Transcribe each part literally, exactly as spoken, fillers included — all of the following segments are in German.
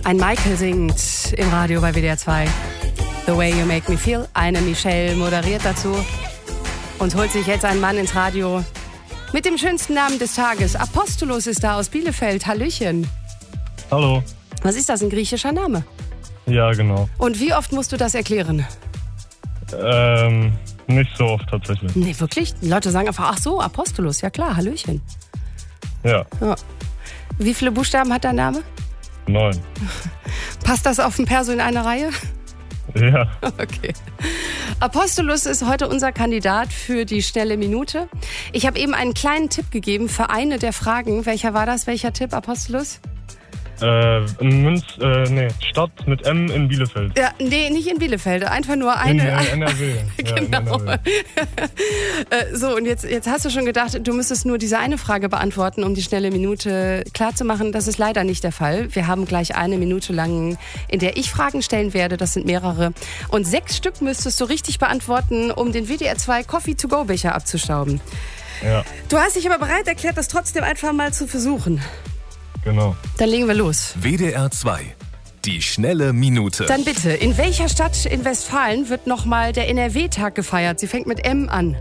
Ein Michael singt im Radio bei W D R zwei. The Way You Make Me Feel. Eine Michelle moderiert dazu und holt sich jetzt einen Mann ins Radio mit dem schönsten Namen des Tages. Apostolos ist da aus Bielefeld. Hallöchen. Hallo. Was ist das, ein griechischer Name? Ja, genau. Und wie oft musst du das erklären? Ähm, nicht so oft tatsächlich. Nee, wirklich? Die Leute sagen einfach, ach so, Apostolos, ja klar, Hallöchen. Ja. Ja. Wie viele Buchstaben hat dein Name? Neun. Passt das auf den Perso in eine Reihe? Ja. Okay. Apostolos ist heute unser Kandidat für die schnelle Minute. Ich habe eben einen kleinen Tipp gegeben für eine der Fragen. Welcher war das? Welcher Tipp, Apostolos? Äh, in Münz, äh, nee, Stadt mit M in Bielefeld. Ja, nee, nicht in Bielefeld. Einfach nur eine. In äh, N R W. Genau. Ja, in N R W. äh, so, und jetzt, jetzt hast du schon gedacht, du müsstest nur diese eine Frage beantworten, um die schnelle Minute klarzumachen. Das ist leider nicht der Fall. Wir haben gleich eine Minute lang, in der ich Fragen stellen werde. Das sind mehrere. Und sechs Stück müsstest du richtig beantworten, um den W D R zwei Coffee-to-go-Becher abzustauben. Ja. Du hast dich aber bereit erklärt, das trotzdem einfach mal zu versuchen. Genau. Dann legen wir los. W D R zwei. Die schnelle Minute. Dann bitte, in welcher Stadt in Westfalen wird nochmal der N R W-Tag gefeiert? Sie fängt mit M an.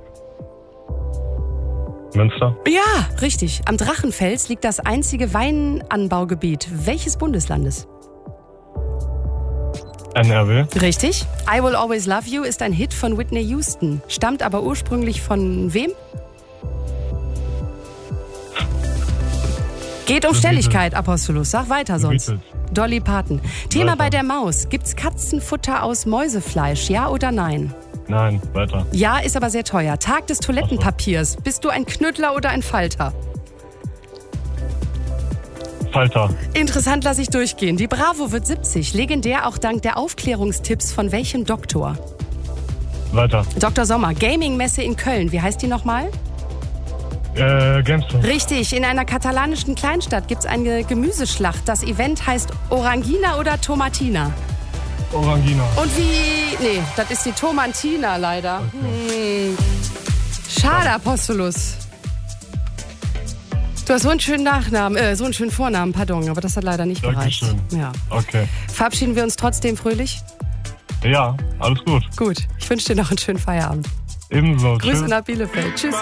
Münster? Ja, richtig. Am Drachenfels liegt das einzige Weinanbaugebiet. Welches Bundeslandes? N R W? Richtig. I Will Always Love You ist ein Hit von Whitney Houston. Stammt aber ursprünglich von wem? Geht um The Schnelligkeit, Apostolos. Sag weiter sonst. Beatles. Dolly Parton. Thema Weiter. bei der Maus. Gibt's Katzenfutter aus Mäusefleisch? Ja oder nein? Nein, weiter. Ja, ist aber sehr teuer. Tag des Toilettenpapiers. Bist du ein Knüttler oder ein Falter? Falter. Interessant, lasse ich durchgehen. Die Bravo wird siebzig. Legendär auch dank der Aufklärungstipps von welchem Doktor? Weiter. Doktor Sommer. Gaming-Messe in Köln. Wie heißt die nochmal? Äh, Gamestone. Richtig, in einer katalanischen Kleinstadt gibt es eine Gemüseschlacht. Das Event heißt Orangina oder Tomatina? Orangina. Und wie... Nee, das ist die Tomatina leider. Okay. Hm. Schade, Apostolos. Du hast so einen schönen Nachnamen, äh, so einen schönen Vornamen, pardon, aber das hat leider nicht gereicht. Dankeschön. Ja. Okay. Verabschieden wir uns trotzdem fröhlich? Ja, alles gut. Gut, ich wünsche dir noch einen schönen Feierabend. Ebenso. Grüße Tschüss. nach Bielefeld. Tschüss.